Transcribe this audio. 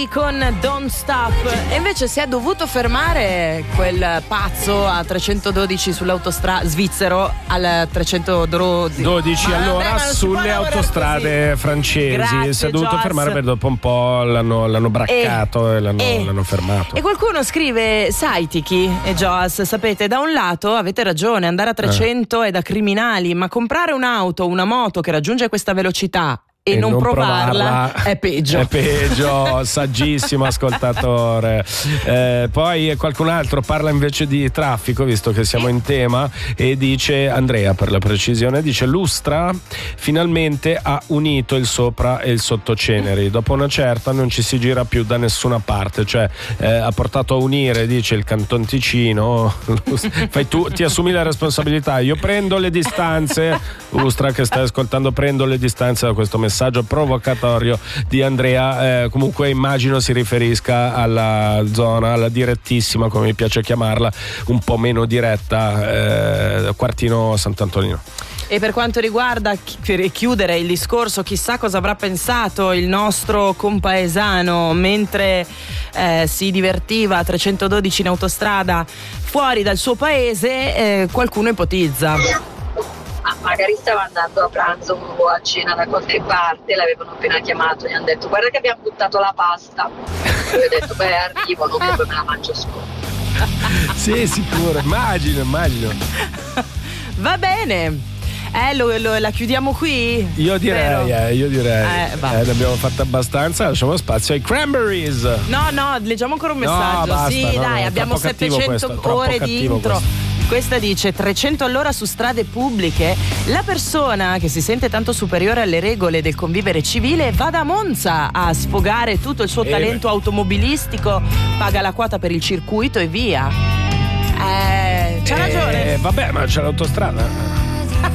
Lee con Don't Stop. E invece si è dovuto fermare quel pazzo a 312 sull'autostrada svizzero al 312 all'ora sulle autostrade francesi. Grazie, si è dovuto Joss. fermare perché dopo un po' l'hanno braccato e l'hanno fermato. E qualcuno scrive: sai Tiki e Joss, sapete, da un lato avete ragione, andare a 300 è da criminali, ma comprare un'auto, una moto che raggiunge questa velocità e non provarla è peggio. È peggio, saggissimo ascoltatore. Poi qualcun altro parla invece di traffico, visto che siamo in tema, e dice, Andrea per la precisione, dice: Lustra finalmente ha unito il sopra e il sottoceneri, dopo una certa non ci si gira più da nessuna parte, cioè ha portato a unire, dice, il Canton Ticino. Fai tu, ti assumi la responsabilità, io prendo le distanze. Lustra che stai ascoltando, prendo le distanze da questo messaggio provocatorio di Andrea. Comunque immagino si riferisca alla zona, alla direttissima, come mi piace chiamarla, un po' meno diretta, quartino Sant'Antonino. E per quanto riguarda, per chiudere il discorso, chissà cosa avrà pensato il nostro compaesano mentre si divertiva a 312 in autostrada fuori dal suo paese. Qualcuno ipotizza: magari stava andando a pranzo o a cena da qualche parte, l'avevano appena chiamato, gli hanno detto: guarda che abbiamo buttato la pasta. E io ho detto: beh, arrivo, non che poi me la mangio solo. Sì, sicuro, immagino. Va bene. La chiudiamo qui? Io direi. Ne abbiamo fatto abbastanza, lasciamo spazio ai Cranberries. No, leggiamo ancora un messaggio. No, basta, dai, abbiamo 700 ore di intro. Questa dice: 300 all'ora su strade pubbliche. La persona che si sente tanto superiore alle regole del convivere civile va da Monza a sfogare tutto il suo talento automobilistico, paga la quota per il circuito e via. C'ha ragione. Vabbè, ma c'è l'autostrada.